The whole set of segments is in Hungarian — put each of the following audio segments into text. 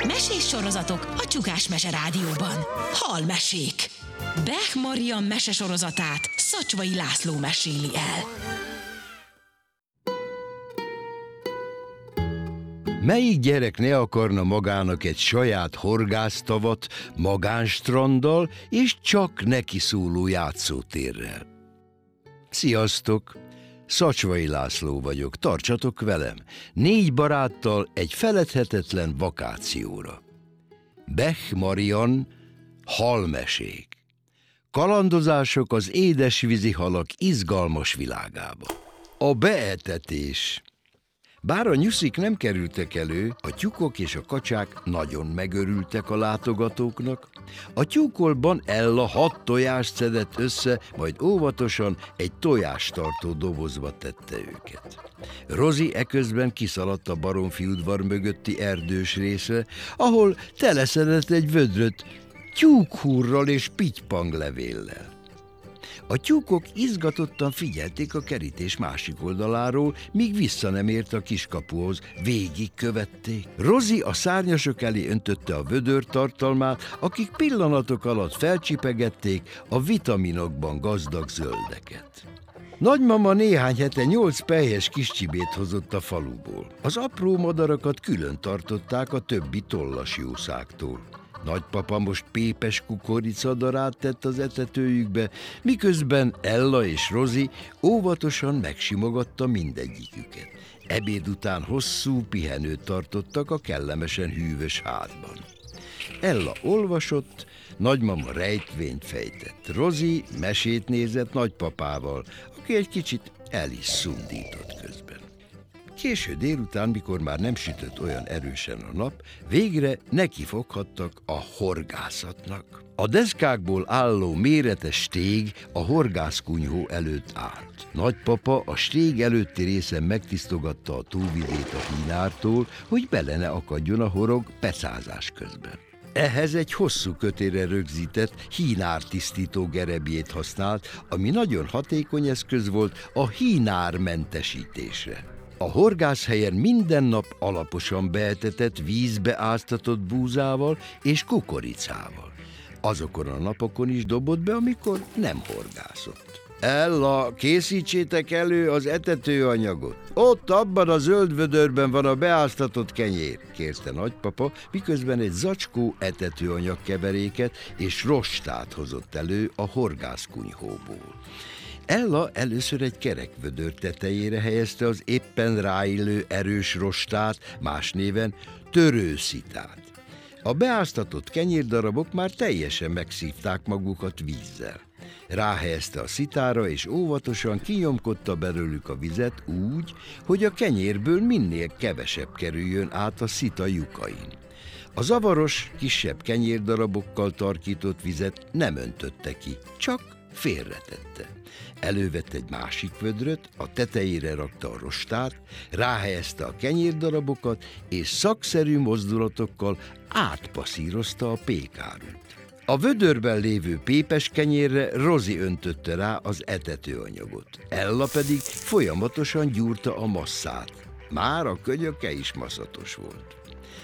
Mesés sorozatok a Csukás Mese Rádióban. Halmesék. Bech Marian mesesorozatát Szacsvai László meséli el. Melyik gyerek ne akarna magának egy saját horgásztavat, magánstranddal és csak neki szóló játszótérrel? Sziasztok! Szacsvai László vagyok, tartsatok velem, 4 baráttal egy feledhetetlen vakációra. Bech Marian, halmesék. Kalandozások az édesvízi halak izgalmas világába. A beetetés. Bár a nyuszik nem kerültek elő, a tyúkok és a kacsák nagyon megörültek a látogatóknak. A tyúkolban Ella 6 tojást szedett össze, majd óvatosan egy tojástartó dobozba tette őket. Rozi eközben kiszaladt a baromfi udvar mögötti erdős részre, ahol teleszedett egy vödröt tyúkhúrral és pitypanglevéllel. A tyúkok izgatottan figyelték a kerítés másik oldaláról, míg vissza nem ért a kiskapuhoz, végigkövették. Rozi a szárnyasok elé öntötte a vödör tartalmát, akik pillanatok alatt felcsipegették a vitaminokban gazdag zöldeket. Nagymama néhány hete 8 pelyhes kiscsibét hozott a faluból. Az apró madarakat külön tartották a többi tollas jószágtól. Nagypapa most pépes kukoricadarát tett az etetőjükbe, miközben Ella és Rozi óvatosan megsimogatta mindegyiküket. Ebéd után hosszú pihenőt tartottak a kellemesen hűvös házban. Ella olvasott, nagymama rejtvényt fejtett. Rozi mesét nézett nagypapával, aki egy kicsit el is szundított közben. Késő délután, mikor már nem sütött olyan erősen a nap, végre nekifoghattak a horgászatnak. A deszkákból álló méretes stég a horgászkunyhó előtt állt. Nagypapa a stég előtti részen megtisztogatta a tóvizét a hínártól, hogy bele ne akadjon a horog pecázás közben. Ehhez egy hosszú kötélre rögzített hínártisztító gerebjét használt, ami nagyon hatékony eszköz volt a hínármentesítésre. A horgászhelyen minden nap alaposan beetetett, vízbe áztatott búzával és kukoricával. Azokon a napokon is dobott be, amikor nem horgászott. Ella, készítsétek elő az etetőanyagot. Ott abban a zöld vödörben van a beáztatott kenyér, kérte nagypapa, miközben egy zacskó etetőanyag keveréket és rostát hozott elő a horgászkunyhóból. Ella először egy kerekvödör tetejére helyezte az éppen ráillő erős rostát, más néven törőszitát. A beáztatott kenyérdarabok már teljesen megszívták magukat vízzel. Ráhelyezte a szitára, és óvatosan kinyomkodta belőlük a vizet úgy, hogy a kenyérből minél kevesebb kerüljön át a szita lyukain. A zavaros, kisebb kenyérdarabokkal tarkított vizet nem öntötte ki, csak félretette. Elővett egy másik vödröt, a tetejére rakta a rostát, ráhelyezte a kenyérdarabokat, és szakszerű mozdulatokkal átpasszírozta a pékárút. A vödörben lévő pépes kenyérre Rozi öntötte rá az etetőanyagot. Ella pedig folyamatosan gyúrta a masszát. Már a könyöke is maszatos volt.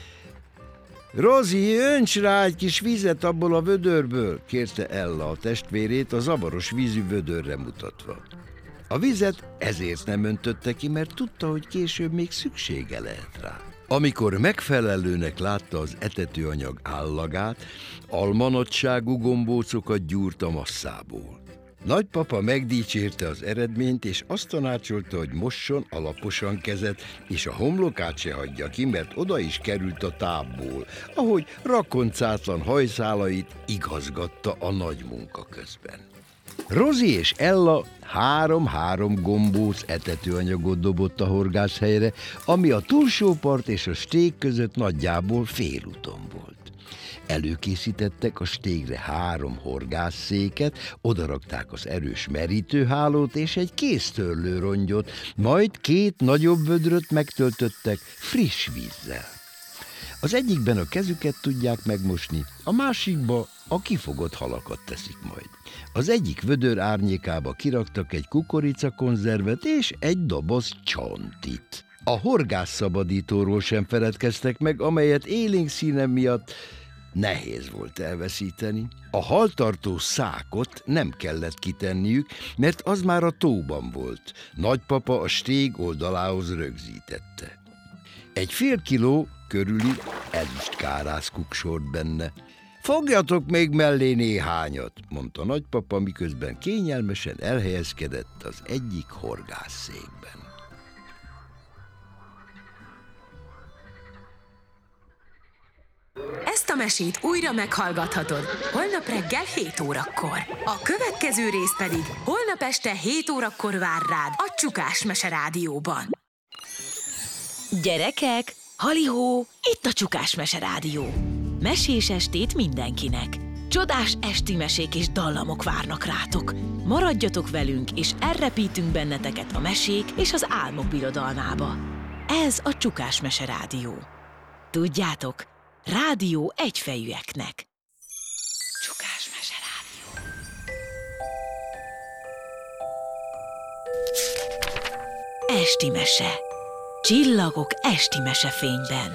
Rozi, önts rá egy kis vizet abból a vödörből, kérte Ella a testvérét a zavaros vízű vödörre mutatva. A vizet ezért nem öntötte ki, mert tudta, hogy később még szüksége lehet rá. Amikor megfelelőnek látta az etetőanyag állagát, almanagyságú gombócokat gyúrt a masszából. Nagypapa megdicsérte az eredményt, és azt tanácsolta, hogy mosson alaposan kezet, és a homlokát se hagyja ki, mert oda is került a tápból, ahogy rakoncátlan hajszálait igazgatta a nagy munka közben. Rozi és Ella 3-3 gombóc etetőanyagot dobott a horgászhelyre, ami a túlsó part és a stég között nagyjából félúton volt. Előkészítettek a stégre 3 horgászszéket, odarakták az erős merítőhálót és egy kéztörlőrongyot, majd 2 nagyobb vödröt megtöltöttek friss vízzel. Az egyikben a kezüket tudják megmosni, a másikba a kifogott halakat teszik majd. Az egyik vödör árnyékába kiraktak egy kukoricakonzervet és egy doboz csontit. A horgászszabadítóról sem feledkeztek meg, amelyet élénk színe miatt nehéz volt elveszíteni. A haltartó szákot nem kellett kitenniük, mert az már a tóban volt. Nagypapa a stég oldalához rögzítette. Egy fél kiló körüli ezüstkárász kuksort benne. Fogjatok még mellé néhányat, mondta nagypapa, miközben kényelmesen elhelyezkedett az egyik horgászszékben. Ezt a mesét újra meghallgathatod holnap reggel 7 órakor. A következő rész pedig holnap este 7 órakor vár rád a Csukás Mese Rádióban. Gyerekek, halihó, itt a Csukás Mese Rádió. Mesés estét mindenkinek. Csodás esti mesék és dallamok várnak rátok. Maradjatok velünk, és elrepítünk benneteket a mesék és az álmok birodalmába. Ez a Csukás Mese Rádió. Tudjátok, rádió egyfejűeknek. Csukás Mese Rádió. Esti mese. Csillagok esti mesefényben.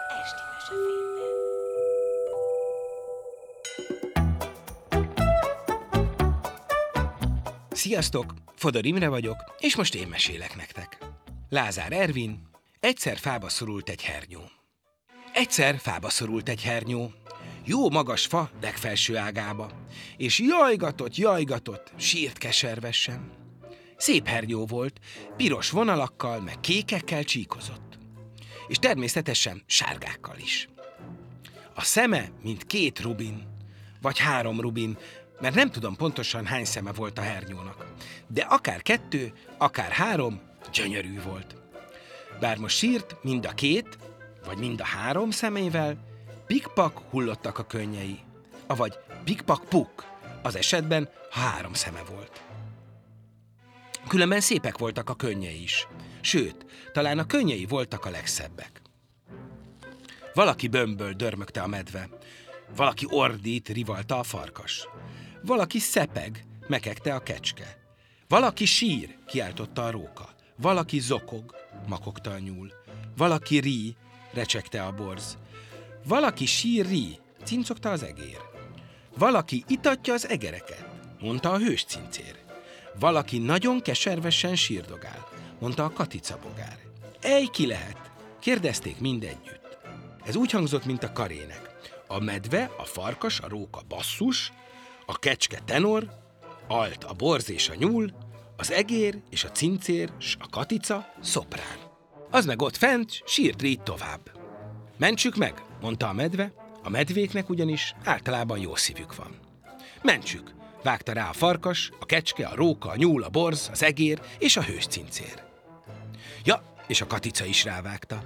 Sziasztok, Fodor Imre vagyok, és most én mesélek nektek. Lázár Ervin, egyszer fába szorult egy hernyó. Egyszer fába szorult egy hernyó, jó magas fa legfelső ágába, és jajgatott, sírt keservesen. Szép hernyó volt, piros vonalakkal, meg kékekkel csíkozott. És természetesen sárgákkal is. A szeme, mint 2 rubin, vagy 3 rubin, mert nem tudom pontosan hány szeme volt a hernyónak. De akár 2, akár 3, gyönyörű volt. Bár most sírt mind a 2, vagy mind a 3 szemével, pikpak hullottak a könnyei. Avagy pikpak-puk, az esetben, ha 3 szeme volt. Különben szépek voltak a könnyei is. Sőt, talán a könnyei voltak a legszebbek. Valaki bömböl, dörmögte a medve. Valaki ordít, rivalta a farkas. Valaki szepeg, mekegte a kecske. Valaki sír, kiáltotta a róka. Valaki zokog, makogta a nyúl. Valaki rí, recsegte a borz. Valaki sír-rí, cincogta az egér. Valaki itatja az egereket, mondta a hős cincér. Valaki nagyon keservesen sírdogál, mondta a katicabogár. Ej, ki lehet? Kérdezték mindegyütt. Ez úgy hangzott, mint a karének. A medve, a farkas, a róka basszus, a kecske tenor, alt a borz és a nyúl, az egér és a cincér s a katica szoprán. Az meg ott fent sírt rít tovább. Mentsük meg, mondta a medve, a medvéknek ugyanis általában jó szívük van. Mentsük, vágta rá a farkas, a kecske, a róka, a nyúl, a borz, az egér és a hős cincér. Ja, és a katica is rávágta.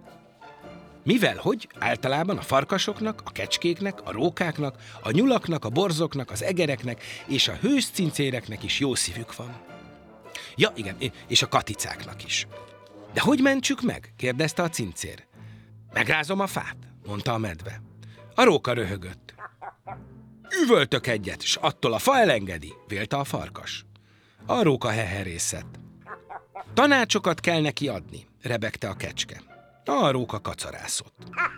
Mivel hogy általában a farkasoknak, a kecskéknek, a rókáknak, a nyulaknak, a borzoknak, az egereknek és a hős cincéreknek is jó szívük van. Ja, igen, és a katicáknak is. De hogy mentsük meg? Kérdezte a cincér. Megrázom a fát, mondta a medve. A róka röhögött. Üvöltök egyet, s attól a fa elengedi, vélte a farkas. A róka heherészett. Tanácsokat kell neki adni, rebegte a kecske. A róka kacarászott.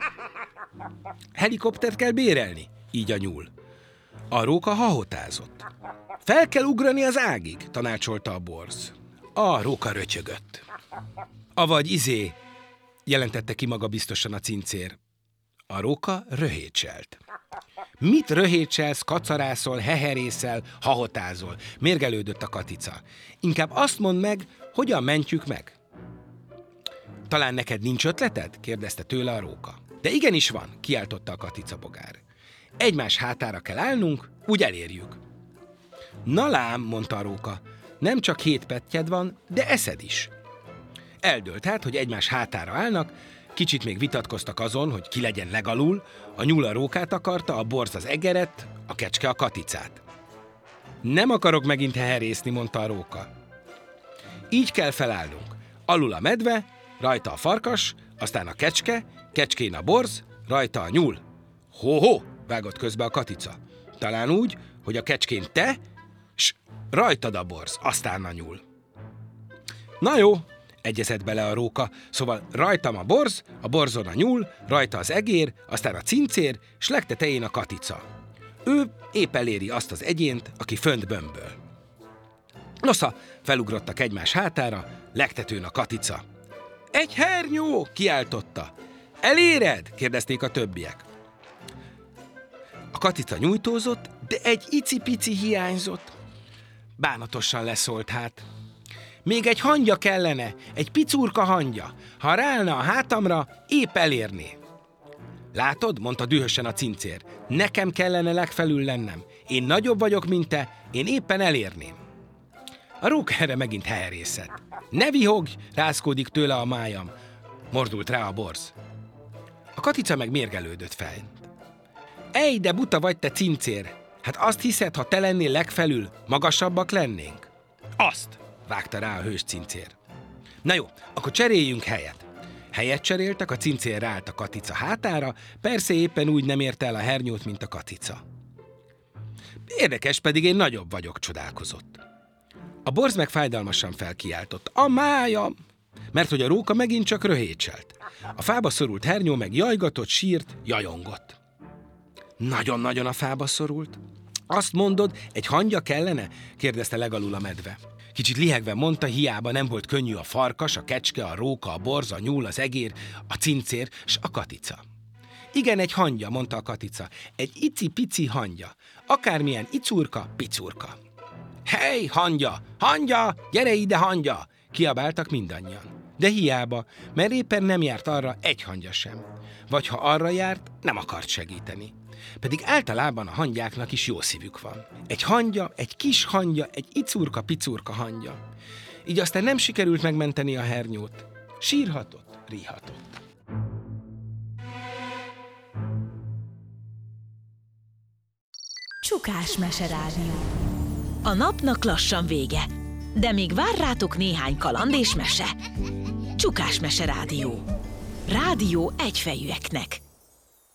Helikoptert kell bérelni, így a nyúl. A róka hahotázott. Fel kell ugrani az ágig, tanácsolta a borz. A róka rötyögött. Avagy jelentette ki maga biztosan a cincér. A róka röhécselt. Mit röhécselsz, kacarászol, heherészel, hahotázol? Mérgelődött a katica. Inkább azt mondd meg, hogyan mentjük meg. Talán neked nincs ötleted? Kérdezte tőle a róka. De igenis van, kiáltotta a katicabogár. Egymás hátára kell állnunk, úgy elérjük. Na lám, mondta a róka, nem csak 7 pettyed van, de eszed is. Eldőlt hát, hogy egymás hátára állnak, kicsit még vitatkoztak azon, hogy ki legyen legalul, a nyúl a rókát akarta, a borz az egeret, a kecske a katicát. Nem akarok megint heherészni, mondta a róka. Így kell felállnunk. Alul a medve, rajta a farkas, aztán a kecske, kecskén a borz, rajta a nyúl. Ho-ho, vágott közbe a katica. Talán úgy, hogy a kecskén te, s rajtad a borz, aztán a nyúl. Na jó, egyezett bele a róka, szóval rajtam a borz, a borzon a nyúl, rajta az egér, aztán a cincér, s legtetején a katica. Ő épp eléri azt az egyént, aki fönt bömböl. Nosza, felugrottak egymás hátára, legtetőn a katica. Egy hernyó! Kiáltotta. Eléred? Kérdezték a többiek. A katica nyújtózott, de egy icipici hiányzott. Bánatosan leszólt hát. Még egy hangya kellene, egy picurka hangya. Ha ráállna a hátamra, épp elérné. Látod, mondta dühösen a cincér, nekem kellene legfelül lennem. Én nagyobb vagyok, mint te, én éppen elérném. A róka erre megint heherészett. Ne vihogj, rázkódik tőle a májam. Mordult rá a borz. A katica meg mérgelődött fel. Ej, de buta vagy te, cincér! Hát azt hiszed, ha te lennél legfelül, magasabbak lennénk? Azt! Vágta rá a hős cincér. Na jó, akkor cseréljünk helyet. Helyet cseréltek, a cincér ráállt a katica hátára, persze éppen úgy nem érte el a hernyót, mint a katica. Érdekes, pedig én nagyobb vagyok, csodálkozott. A borz meg fájdalmasan felkiáltott. A májam! Mert hogy a róka megint csak röhécselt. A fába szorult hernyó meg jajgatott, sírt, jajongott. Nagyon-nagyon a fába szorult. Azt mondod, egy hangya kellene? Kérdezte legalul a medve. Kicsit lihegve mondta, hiába nem volt könnyű a farkas, a kecske, a róka, a borz, a nyúl, az egér, a cincér s a katica. Igen, egy hangya, mondta a katica. Egy ici-pici hangya. Akármilyen icurka, picurka. Hely, hangya! Hangya! Gyere ide, hangya! Kiabáltak mindannyian. De hiába, mert éppen nem járt arra egy hangya sem. Vagy ha arra járt, nem akart segíteni. Pedig általában a hangyáknak is jó szívük van. Egy hangya, egy kis hangya, egy icurka-picurka hangya. Így aztán nem sikerült megmenteni a hernyót. Sírhatott, ríhatott. Csukás meserádió. A napnak lassan vége, de még vár rátok néhány kaland és mese. Csukás meserádió. Rádió egyfejűeknek.